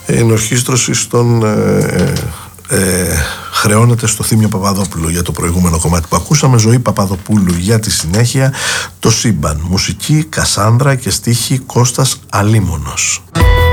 Η ενορχήστρωση στον χρεώνεται στο Θήμιο Παπαδόπουλο για το προηγούμενο κομμάτι που ακούσαμε. Ζωή Παπαδοπούλου για τη συνέχεια. Το σύμπαν. Μουσική Κασάνδρα και στίχη Κώστας Αλίμονος.